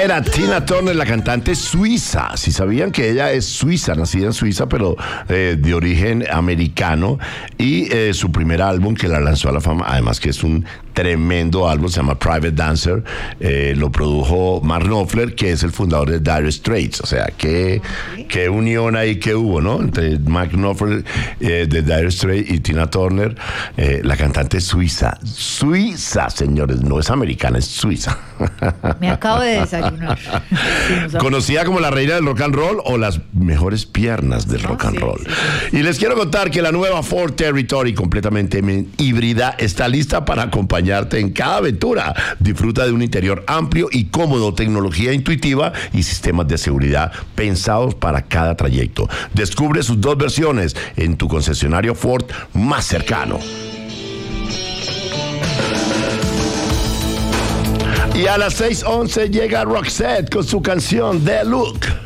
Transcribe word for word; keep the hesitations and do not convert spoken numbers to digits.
Era Tina Turner, la cantante suiza. Si sabían que ella es suiza, nacida en Suiza, pero eh, de origen americano. Y eh, su primer álbum que la lanzó a la fama, además que es un tremendo álbum, se llama Private Dancer, eh, lo produjo Mark Knopfler, que es el fundador de Dire Straits. O sea, qué, qué unión ahí que hubo, ¿no? Entre Mark Knopfler eh, de Dire Straits y Tina Turner, eh, la cantante suiza. Suiza, señores, no es americana, es suiza. Me acabo de desayunar. Conocida como la reina del rock and roll o las mejores piernas del rock and sí, roll. sí, sí. Y les quiero contar que la nueva Ford Territory, completamente híbrida, está lista para acompañarte en cada aventura. Disfruta de un interior amplio y cómodo, tecnología intuitiva y sistemas de seguridad pensados para cada trayecto. Descubre sus dos versiones en tu concesionario Ford más cercano. Y a las seis once llega Roxette con su canción The Look.